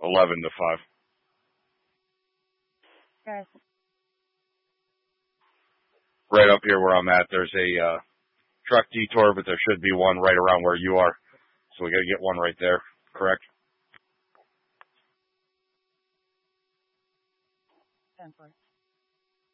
11 to 5. Yes. Right up here where I'm at, there's a truck detour, but there should be one right around where you are. So we got to get one right there, correct? 10-4.